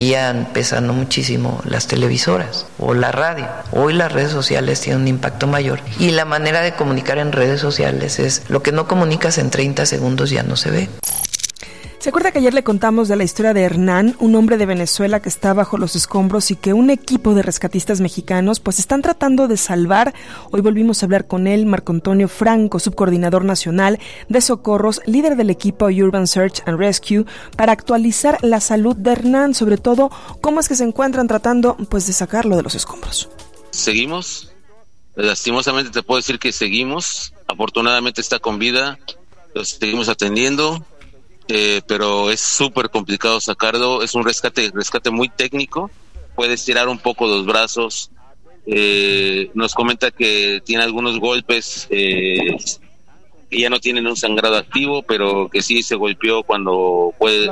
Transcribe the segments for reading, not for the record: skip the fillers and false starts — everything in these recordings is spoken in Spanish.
seguían pesando muchísimo las televisoras o la radio. Hoy las redes sociales tienen un impacto mayor y la manera de comunicar en redes sociales es lo que no comunicas en 30 segundos ya no se ve. ¿Se acuerda que ayer le contamos de la historia de Hernán, un hombre de Venezuela que está bajo los escombros y que un equipo de rescatistas mexicanos pues están tratando de salvar? Hoy volvimos a hablar con él, Marco Antonio Franco, subcoordinador nacional de socorros, líder del equipo Urban Search and Rescue, para actualizar la salud de Hernán, sobre todo cómo es que se encuentran tratando pues de sacarlo de los escombros. Seguimos, lastimosamente te puedo decir que seguimos, afortunadamente está con vida, lo seguimos atendiendo. Pero es súper complicado sacarlo, es un rescate muy técnico, puede estirar un poco los brazos, nos comenta que tiene algunos golpes que ya no tienen un sangrado activo, pero que sí se golpeó cuando fue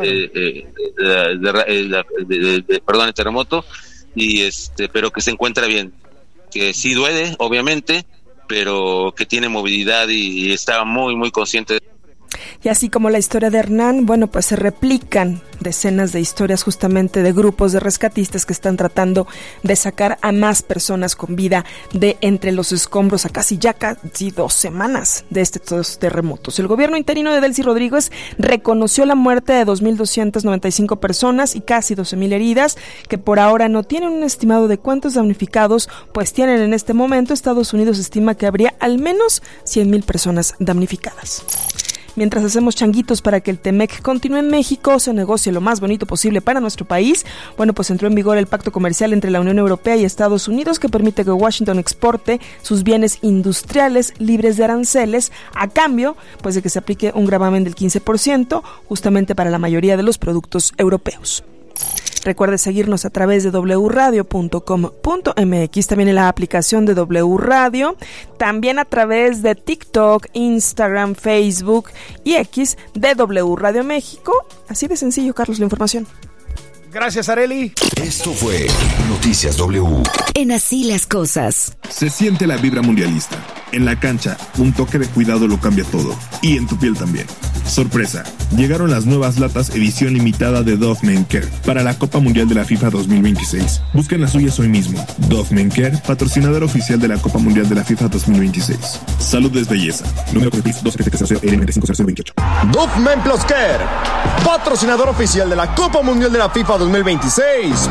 el terremoto, y pero que se encuentra bien, que sí duele, obviamente, pero que tiene movilidad y está muy, muy consciente. Y así como la historia de Hernán, bueno, pues se replican decenas de historias justamente de grupos de rescatistas que están tratando de sacar a más personas con vida de entre los escombros a casi 2 semanas de estos terremotos. El gobierno interino de Delcy Rodríguez reconoció la muerte de 2.295 personas y casi 12.000 heridas, que por ahora no tienen un estimado de cuántos damnificados pues tienen en este momento. Estados Unidos estima que habría al menos 100.000 personas damnificadas. Mientras hacemos changuitos para que el TEMEC continúe en México, se negocie lo más bonito posible para nuestro país, bueno, pues entró en vigor el pacto comercial entre la Unión Europea y Estados Unidos que permite que Washington exporte sus bienes industriales libres de aranceles a cambio, pues de que se aplique un gravamen del 15% justamente para la mayoría de los productos europeos. Recuerde seguirnos a través de wradio.com.mx, también en la aplicación de W Radio, también a través de TikTok, Instagram, Facebook y X de W Radio México. Así de sencillo, Carlos, la información. Gracias, Arely. Esto fue Noticias W. En Así las Cosas. Se siente la vibra mundialista. En la cancha, un toque de cuidado lo cambia todo. Y en tu piel también. Sorpresa, llegaron las nuevas latas edición limitada de Dove Men Care para la Copa Mundial de la FIFA 2026. Busquen las suyas hoy mismo. Dove Men Care, patrocinador oficial de la Copa Mundial de la FIFA 2026. Salud es belleza. Número COFEPRIS 277-L950028. Dove Men Plus Care, patrocinador oficial de la Copa Mundial de la FIFA 2026.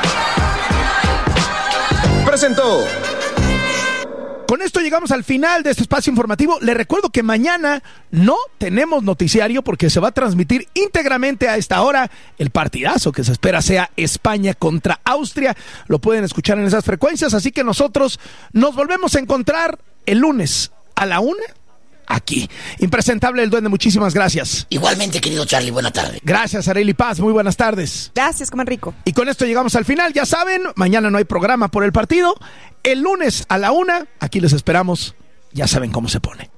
Presentó. Con esto llegamos al final de este espacio informativo. Les recuerdo que mañana no tenemos noticiario porque se va a transmitir íntegramente a esta hora el partidazo que se espera sea España contra Austria. Lo pueden escuchar en esas frecuencias, así que nosotros nos volvemos a encontrar el lunes a la 1:00 aquí. Impresentable el Duende, muchísimas gracias. Igualmente, querido Charlie, buena tarde. Gracias, Arely Paz, muy buenas tardes. Gracias, coman rico. Y con esto llegamos al final, ya saben, mañana no hay programa por el partido. El lunes a la 1:00, aquí les esperamos, ya saben cómo se pone.